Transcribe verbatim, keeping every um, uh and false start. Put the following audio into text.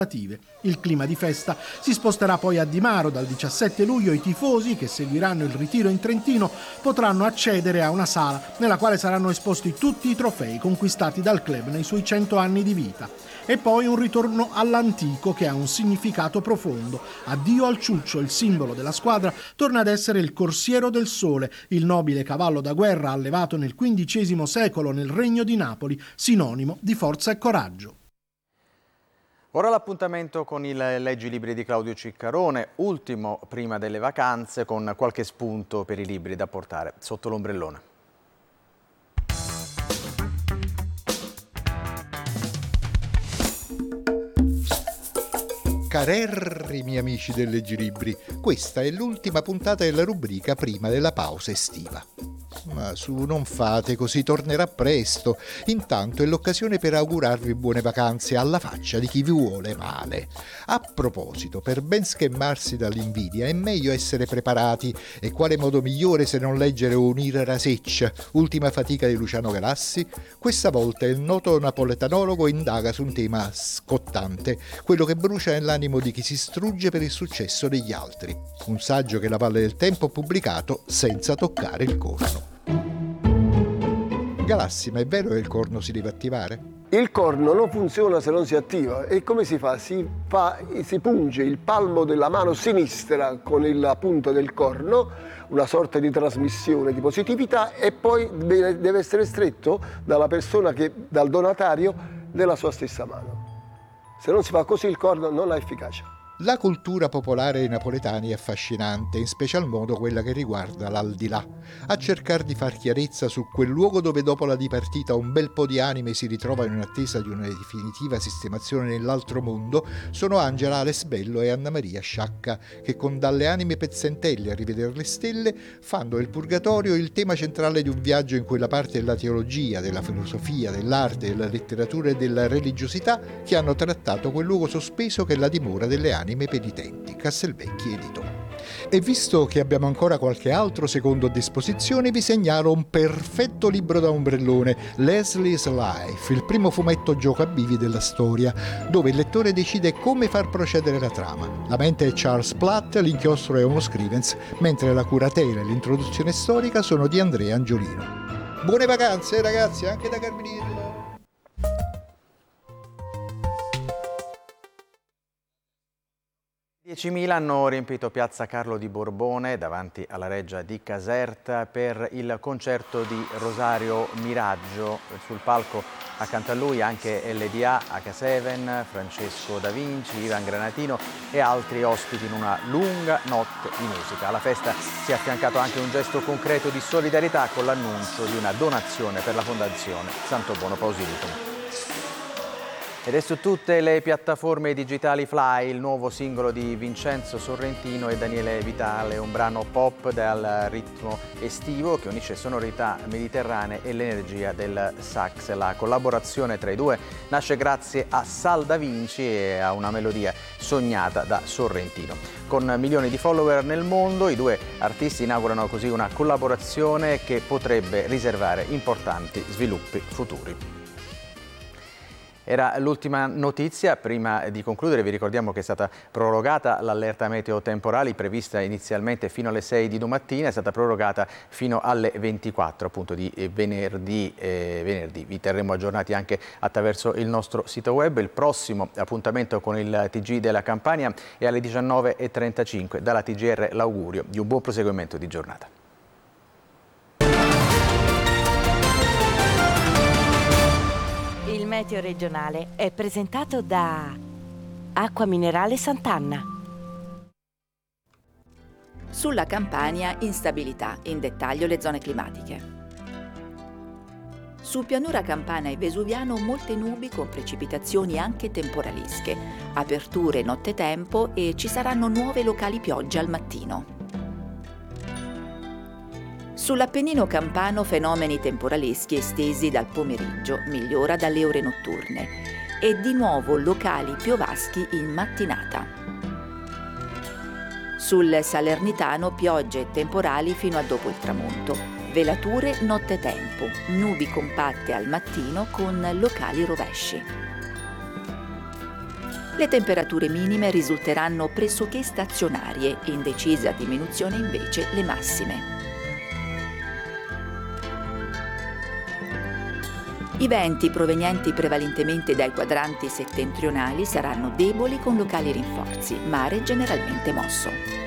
Il clima di festa si sposterà poi a Di Maro. Dal diciassette luglio i tifosi che seguiranno il ritiro in Trentino potranno accedere a una sala nella quale saranno esposti tutti i trofei conquistati dal club nei suoi cento anni di vita. E poi un ritorno all'antico che ha un significato profondo. Addio al ciuccio, il simbolo della squadra torna ad essere il Corsiero del Sole, il nobile cavallo da guerra allevato nel quindicesimo secolo nel Regno di Napoli, sinonimo di forza e coraggio. Ora l'appuntamento con il Leggilibri di Claudio Ciccarone, ultimo prima delle vacanze, con qualche spunto per i libri da portare sotto l'ombrellone. Carerrimi amici del Leggilibri, questa è l'ultima puntata della rubrica prima della pausa estiva. Ma su, non fate così, tornerà presto. Intanto è l'occasione per augurarvi buone vacanze alla faccia di chi vi vuole male. A proposito, per ben schemmarsi dall'invidia è meglio essere preparati, e quale modo migliore se non leggere Unire Raseccia, ultima fatica di Luciano Galassi? Questa volta il noto napoletanologo indaga su un tema scottante, quello che brucia nell'animo di chi si strugge per il successo degli altri. Un saggio che la Valle del Tempo ha pubblicato senza toccare il corno. Galassi, ma è vero che il corno si deve attivare? Il corno non funziona se non si attiva. E come si fa? Si, fa, si punge il palmo della mano sinistra con la punta del corno, una sorta di trasmissione di positività, e poi deve, deve essere stretto dalla persona che, dal donatario della sua stessa mano. Se non si fa così il corno non ha efficacia. La cultura popolare dei napoletani è affascinante, in special modo quella che riguarda l'aldilà. A cercare di far chiarezza su quel luogo dove dopo la dipartita un bel po' di anime si ritrovano in attesa di una definitiva sistemazione nell'altro mondo sono Angela Ales Bello e Anna Maria Sciacca, che con Dalle anime pezzentelle a rivedere le stelle fanno del purgatorio il tema centrale di un viaggio in quella parte della teologia, della filosofia, dell'arte, della letteratura e della religiosità che hanno trattato quel luogo sospeso che è la dimora delle anime penitenti. Castelvecchi editò. E visto che abbiamo ancora qualche altro secondo a disposizione, vi segnalo un perfetto libro da ombrellone, Leslie's Life, il primo fumetto giocabivi della storia, dove il lettore decide come far procedere la trama. La mente è Charles Platt, l'inchiostro è Homo Scrivens, mentre la curatela e l'introduzione storica sono di Andrea Angiolino. Buone vacanze ragazzi, anche da Carminillo! diecimila hanno riempito piazza Carlo di Borbone davanti alla reggia di Caserta per il concerto di Rosario Miraggio. Sul palco accanto a lui anche L D A, H sette, Francesco Da Vinci, Ivan Granatino e altri ospiti in una lunga notte di musica. Alla festa si è affiancato anche un gesto concreto di solidarietà con l'annuncio di una donazione per la Fondazione Santo Bono Pausilico. Ed è su tutte le piattaforme digitali Fly, il nuovo singolo di Vincenzo Sorrentino e Daniele Vitale, un brano pop dal ritmo estivo che unisce sonorità mediterranee e l'energia del sax. La collaborazione tra i due nasce grazie a Sal Da Vinci e a una melodia sognata da Sorrentino. Con milioni di follower nel mondo, i due artisti inaugurano così una collaborazione che potrebbe riservare importanti sviluppi futuri. Era l'ultima notizia. Prima di concludere vi ricordiamo che è stata prorogata l'allerta meteo temporali prevista inizialmente fino alle sei di domattina, è stata prorogata fino alle ventiquattro appunto di venerdì, eh, venerdì. Vi terremo aggiornati anche attraverso il nostro sito web. Il prossimo appuntamento con il T G della Campania è alle diciannove e trentacinque. Dalla T G R l'augurio di un buon proseguimento di giornata. Il meteo regionale è presentato da Acqua Minerale Sant'Anna. Sulla Campania instabilità, in dettaglio le zone climatiche. Su pianura campana e vesuviano molte nubi con precipitazioni anche temporalische, aperture nottetempo e ci saranno nuove locali piogge al mattino. Sull'Appennino campano fenomeni temporaleschi estesi dal pomeriggio, migliora dalle ore notturne e di nuovo locali piovaschi in mattinata. Sul Salernitano piogge e temporali fino a dopo il tramonto, velature nottetempo, nubi compatte al mattino con locali rovesci. Le temperature minime risulteranno pressoché stazionarie, in decisa diminuzione invece le massime. I venti provenienti prevalentemente dai quadranti settentrionali saranno deboli con locali rinforzi, mare generalmente mosso.